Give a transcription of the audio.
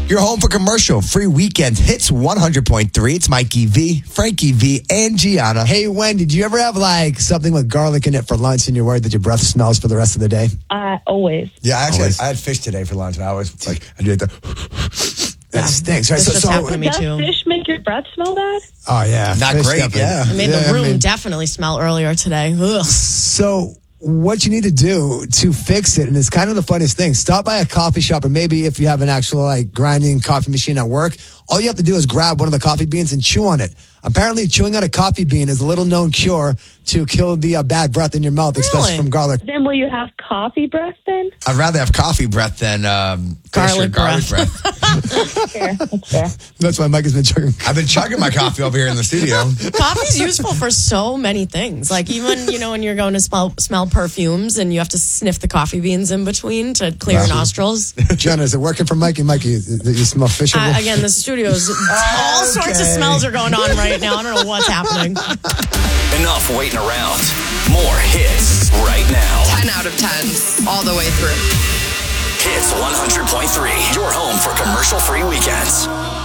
You're home for commercial-free weekend hits 100.3. It's Mikey V, Frankie V, and Gianna. Hey, Wen, did you ever have something with garlic in it for lunch and you're worried that your breath smells for the rest of the day? Always. Yeah, actually, Always. I had fish today for lunch, and I always I do the. That stinks, right? This just happened to me Does too. fish make your breath smell bad? Oh, yeah. Not Fish great, definitely. yeah. It made the room definitely smell earlier today. Ugh. So what you need to do to fix it, and it's kind of the funniest thing, stop by a coffee shop, or maybe if you have an actual grinding coffee machine at work, all you have to do is grab one of the coffee beans and chew on it. Apparently, chewing on a coffee bean is a little known cure to kill the bad breath in your mouth, especially Really? from garlic. Then will you have coffee breath then? I'd rather have coffee breath than fish or Garlic garlic breath. Fair. That's fair. That's why Mike has been chugging. I've been chugging my coffee over here in the studio. Coffee's useful for so many things. Like even, when you're going to smell perfumes and you have to sniff the coffee beans in between to clear your nostrils. Jenna, is it working for Mikey? Mikey, you smell fish? Again, the studio's all sorts of smells are going on right now. I don't know what's happening. Enough waiting around. More hits right now. 10 out of 10, all the way through. Hits 100.3, your home for commercial-free weekends.